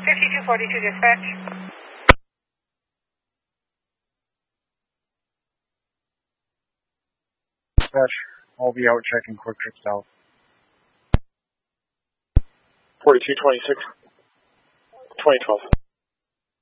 5242 dispatch. Dispatch, I'll be out checking Quick Trip South. 4226, 2012.